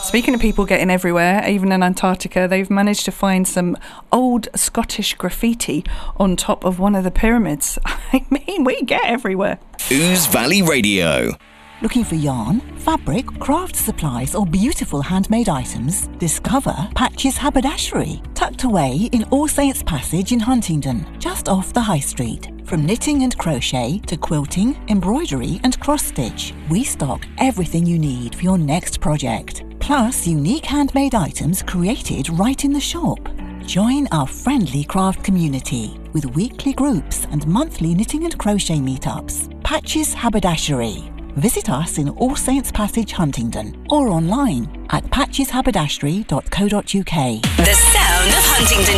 Speaking of people getting everywhere, even in Antarctica, they've managed to find some old Scottish graffiti on top of one of the pyramids. I mean, we get everywhere. Ouse Valley Radio. Looking for yarn, fabric, craft supplies or beautiful handmade items? Discover Patches Haberdashery, tucked away in All Saints Passage in Huntingdon, just off the High Street. From knitting and crochet to quilting, embroidery and cross-stitch, we stock everything you need for your next project. Plus unique handmade items created right in the shop. Join our friendly craft community with weekly groups and monthly knitting and crochet meetups. Patches Haberdashery. Visit us in All Saints Passage, Huntingdon, or online at patcheshaberdashery.co.uk. The sound of Huntingdon.